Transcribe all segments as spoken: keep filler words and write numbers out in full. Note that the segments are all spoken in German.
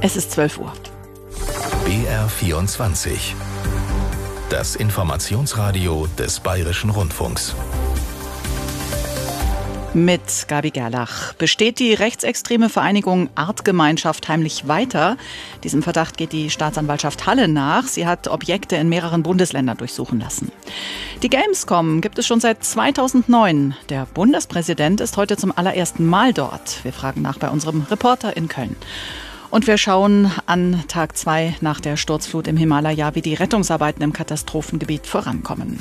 Es ist zwölf Uhr. B R vierundzwanzig. Das Informationsradio des Bayerischen Rundfunks. Mit Gabi Gerlach. Besteht die rechtsextreme Vereinigung Artgemeinschaft heimlich weiter? Diesem Verdacht geht die Staatsanwaltschaft Halle nach. Sie hat Objekte in mehreren Bundesländern durchsuchen lassen. Die Gamescom gibt es schon seit zweitausendneun. Der Bundespräsident ist heute zum allerersten Mal dort. Wir fragen nach bei unserem Reporter in Köln. Und wir schauen an Tag zwei nach der Sturzflut im Himalaya, wie die Rettungsarbeiten im Katastrophengebiet vorankommen.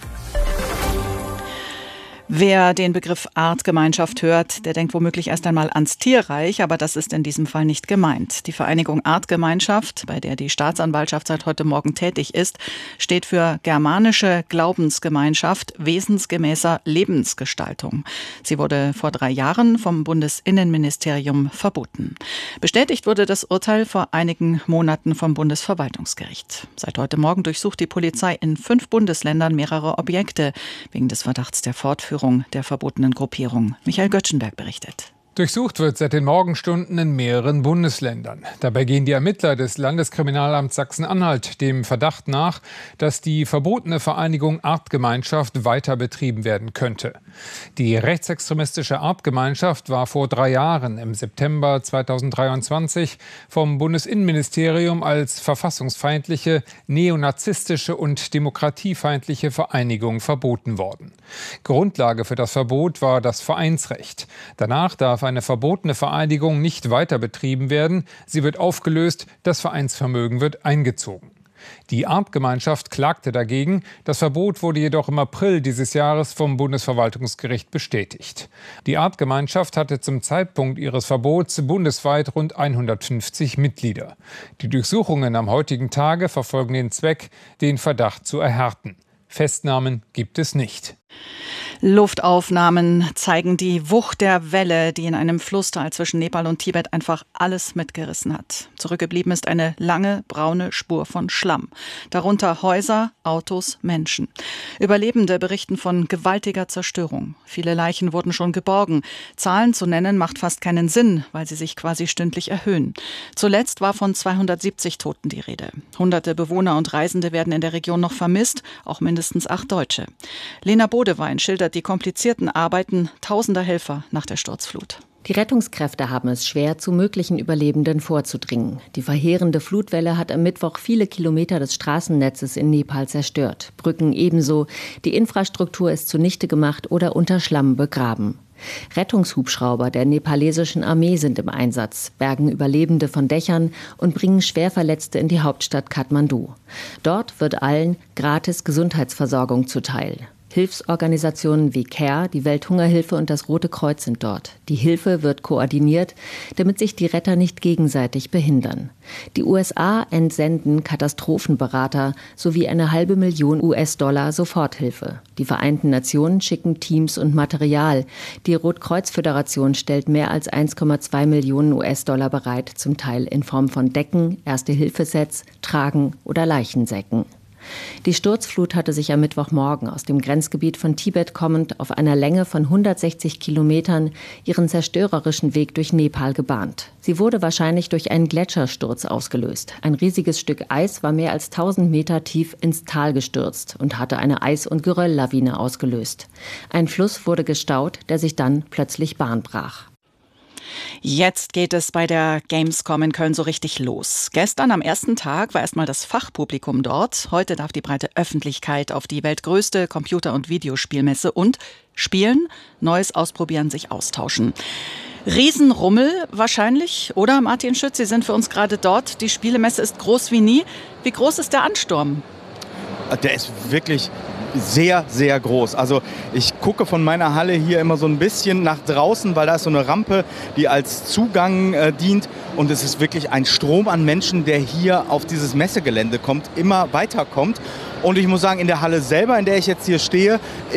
Wer den Begriff Artgemeinschaft hört, der denkt womöglich erst einmal ans Tierreich, aber das ist in diesem Fall nicht gemeint. Die Vereinigung Artgemeinschaft, bei der die Staatsanwaltschaft seit heute Morgen tätig ist, steht für germanische Glaubensgemeinschaft wesensgemäßer Lebensgestaltung. Sie wurde vor drei Jahren vom Bundesinnenministerium verboten. Bestätigt wurde das Urteil vor einigen Monaten vom Bundesverwaltungsgericht. Seit heute Morgen durchsucht die Polizei in fünf Bundesländern mehrere Objekte wegen des Verdachts der Fortführung der verbotenen Gruppierung. Michael Göttschenberg berichtet. Durchsucht wird seit den Morgenstunden in mehreren Bundesländern. Dabei gehen die Ermittler des Landeskriminalamts Sachsen-Anhalt dem Verdacht nach, dass die verbotene Vereinigung Artgemeinschaft weiter betrieben werden könnte. Die rechtsextremistische Artgemeinschaft war vor drei Jahren, im September zweitausenddreiundzwanzig, vom Bundesinnenministerium als verfassungsfeindliche, neonazistische und demokratiefeindliche Vereinigung verboten worden. Grundlage für das Verbot war das Vereinsrecht. Danach darf eine verbotene Vereinigung nicht weiter betrieben werden. Sie wird aufgelöst, das Vereinsvermögen wird eingezogen. Die Artgemeinschaft klagte dagegen. Das Verbot wurde jedoch im April dieses Jahres vom Bundesverwaltungsgericht bestätigt. Die Artgemeinschaft hatte zum Zeitpunkt ihres Verbots bundesweit rund hundertfünfzig Mitglieder. Die Durchsuchungen am heutigen Tage verfolgen den Zweck, den Verdacht zu erhärten. Festnahmen gibt es nicht. Luftaufnahmen zeigen die Wucht der Welle, die in einem Flusstal zwischen Nepal und Tibet einfach alles mitgerissen hat. Zurückgeblieben ist eine lange braune Spur von Schlamm. Darunter Häuser, Autos, Menschen. Überlebende berichten von gewaltiger Zerstörung. Viele Leichen wurden schon geborgen. Zahlen zu nennen macht fast keinen Sinn, weil sie sich quasi stündlich erhöhen. Zuletzt war von zweihundertsiebzig Toten die Rede. Hunderte Bewohner und Reisende werden in der Region noch vermisst, auch mindestens acht Deutsche. Lena Bodewein schildert die komplizierten Arbeiten tausender Helfer nach der Sturzflut. Die Rettungskräfte haben es schwer, zu möglichen Überlebenden vorzudringen. Die verheerende Flutwelle hat am Mittwoch viele Kilometer des Straßennetzes in Nepal zerstört. Brücken ebenso. Die Infrastruktur ist zunichte gemacht oder unter Schlamm begraben. Rettungshubschrauber der nepalesischen Armee sind im Einsatz, bergen Überlebende von Dächern und bringen Schwerverletzte in die Hauptstadt Kathmandu. Dort wird allen gratis Gesundheitsversorgung zuteil. Hilfsorganisationen wie CARE, die Welthungerhilfe und das Rote Kreuz sind dort. Die Hilfe wird koordiniert, damit sich die Retter nicht gegenseitig behindern. Die U S A entsenden Katastrophenberater sowie eine halbe Million U S-Dollar Soforthilfe. Die Vereinten Nationen schicken Teams und Material. Die Rotkreuz-Föderation stellt mehr als eins Komma zwei Millionen U S-Dollar bereit, zum Teil in Form von Decken, Erste-Hilfe-Sets, Tragen oder Leichensäcken. Die Sturzflut hatte sich am Mittwochmorgen aus dem Grenzgebiet von Tibet kommend auf einer Länge von hundertsechzig Kilometern ihren zerstörerischen Weg durch Nepal gebahnt. Sie wurde wahrscheinlich durch einen Gletschersturz ausgelöst. Ein riesiges Stück Eis war mehr als tausend Meter tief ins Tal gestürzt und hatte eine Eis- und Gerölllawine ausgelöst. Ein Fluss wurde gestaut, der sich dann plötzlich Bahn brach. Jetzt geht es bei der Gamescom in Köln so richtig los. Gestern am ersten Tag war erstmal das Fachpublikum dort. Heute darf die breite Öffentlichkeit auf die weltgrößte Computer- und Videospielmesse und spielen, Neues ausprobieren, sich austauschen. Riesenrummel wahrscheinlich, oder Martin Schütz, Sie sind für uns gerade dort. Die Spielemesse ist groß wie nie. Wie groß ist der Ansturm? Der ist wirklich sehr, sehr groß. Also ich gucke von meiner Halle hier immer so ein bisschen nach draußen, weil da ist so eine Rampe, die als Zugang äh, dient. Und es ist wirklich ein Strom an Menschen, der hier auf dieses Messegelände kommt, immer weiterkommt. Und ich muss sagen, in der Halle selber, in der ich jetzt hier stehe,